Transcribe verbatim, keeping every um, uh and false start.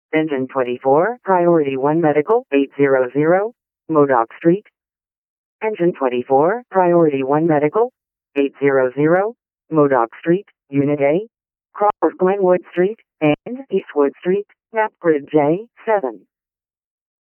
Engine twenty-four, Priority one Medical, eight hundred, Modoc Street. Engine twenty-four, Priority one Medical, eight hundred, Modoc Street, Unit A, Crawford Glenwood Street, and Eastwood Street, Map Grid J seven.